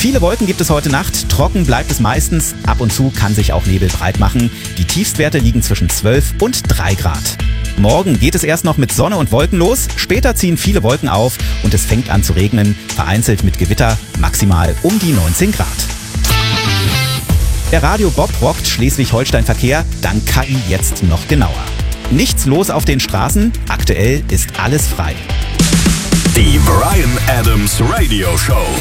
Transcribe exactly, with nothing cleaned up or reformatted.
Viele Wolken gibt es heute Nacht, trocken bleibt es meistens, ab und zu kann sich auch Nebel breit machen. Die Tiefstwerte liegen zwischen zwölf und drei Grad. Morgen geht es erst noch mit Sonne und Wolken los, später ziehen viele Wolken auf und es fängt an zu regnen, vereinzelt mit Gewitter, maximal um die neunzehn Grad. Der Radio Bob rockt Schleswig-Holstein-Verkehr, dank K I jetzt noch genauer. Nichts los auf den Straßen, aktuell ist alles frei. Die Bryan Adams Radio Show.